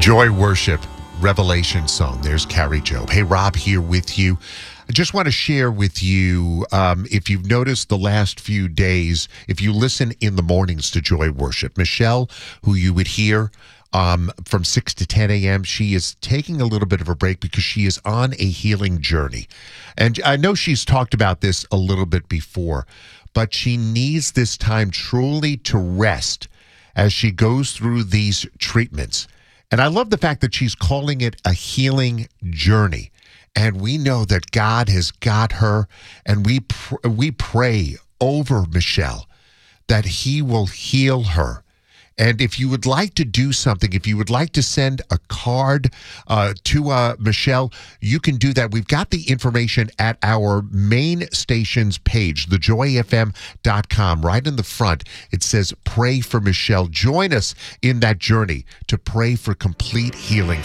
Joy Worship Revelation Song. There's Carrie Job. Hey, Rob here with you. I just want to share with you, if you've noticed the last few days, if you listen in the mornings to Joy Worship, Michelle, who you would hear from 6 to 10 a.m., she is taking a little bit of a break because she is on a healing journey. And I know she's talked about this a little bit before, but she needs this time truly to rest as she goes through these treatments. And I love the fact that she's calling it a healing journey. And we know that God has got her, and we pray over Michelle that he will heal her. And if you would like to do something, if you would like to send a card to Michelle, you can do that. We've got the information at our main station's page, thejoyfm.com. Right in the front, it says, pray for Michelle. Join us in that journey to pray for complete healing